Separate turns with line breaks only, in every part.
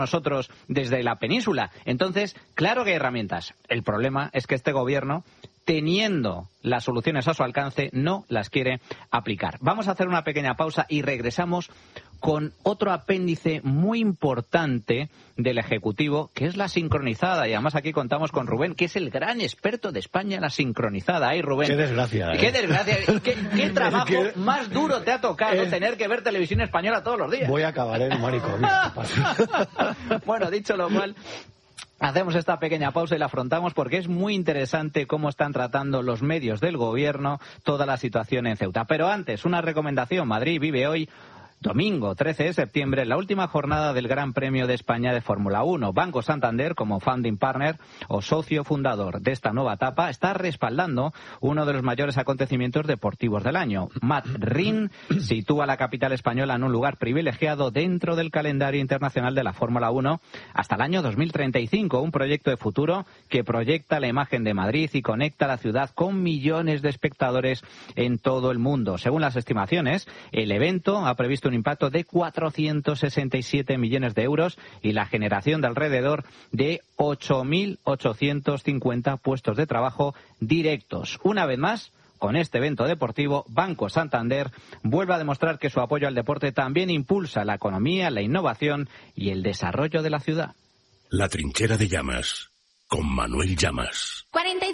nosotros desde la península. Entonces, claro que hay herramientas. El problema es que este gobierno, teniendo las soluciones a su alcance, no las quiere aplicar. Vamos a hacer una pequeña pausa y regresamos con otro apéndice muy importante del Ejecutivo, que es la sincronizada. Y además aquí contamos con Rubén, que es el gran experto de España en la sincronizada. ¡Ay, Rubén!
¡Qué desgracia!
¡Qué desgracia! ¿Qué trabajo más duro te ha tocado tener que ver televisión española todos los días?
Voy a acabar en un maricón.
Bueno, dicho lo cual, hacemos esta pequeña pausa y la afrontamos porque es muy interesante cómo están tratando los medios del gobierno toda la situación en Ceuta. Pero antes, una recomendación. Madrid vive hoy, domingo 13 de septiembre, la última jornada del Gran Premio de España de Fórmula 1. Banco Santander, como founding partner o socio fundador de esta nueva etapa, está respaldando uno de los mayores acontecimientos deportivos del año. Matt Rinn sitúa a la capital española en un lugar privilegiado dentro del calendario internacional de la Fórmula 1 hasta el año 2035, un proyecto de futuro que proyecta la imagen de Madrid y conecta la ciudad con millones de espectadores en todo el mundo. Según las estimaciones, el evento ha previsto un impacto de 467 millones de euros y la generación de alrededor de 8.850 puestos de trabajo directos. Una vez más, con este evento deportivo, Banco Santander vuelve a demostrar que su apoyo al deporte también impulsa la economía, la innovación y el desarrollo de la ciudad.
La trinchera de Llamas, con Manuel Llamas.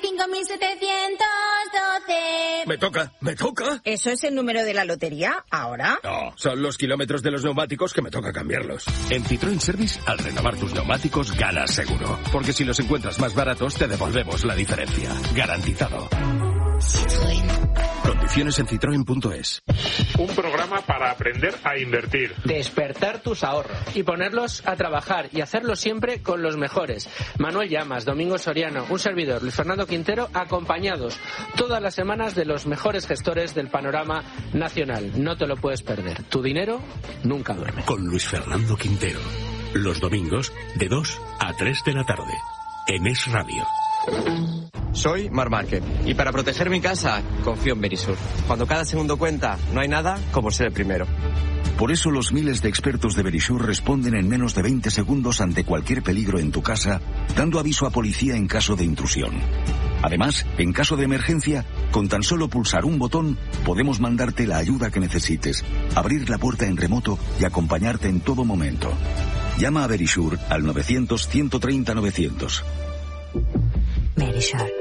45.712.
Me toca.
¿Eso es el número de la lotería ahora?
No, son los kilómetros de los neumáticos que me toca cambiarlos. En Citroën Service, al renovar tus neumáticos, ganas seguro. Porque si los encuentras más baratos, te devolvemos la diferencia. Garantizado. Citroën. Condiciones en citroen.es.
Un programa para aprender a invertir.
Despertar tus ahorros.
Y ponerlos a trabajar y hacerlo siempre con los mejores. Manuel Llamas, Domingo Soriano, un servidor, Luis Fernando Quintero, acompañados todas las semanas de los mejores gestores del panorama nacional. No te lo puedes perder. Tu dinero nunca duerme.
Con Luis Fernando Quintero. Los domingos de 2 a 3 de la tarde. En Es Radio.
Soy Marc Márquez y para proteger mi casa confío en Verisur. Cuando cada segundo cuenta, no hay nada como ser el primero.
Por eso los miles de expertos de Verisur responden en menos de 20 segundos ante cualquier peligro en tu casa, dando aviso a policía en caso de intrusión. Además, en caso de emergencia, con tan solo pulsar un botón, podemos mandarte la ayuda que necesites, abrir la puerta en remoto y acompañarte en todo momento. Llama a Verisur al 900 130 900.
Verisur.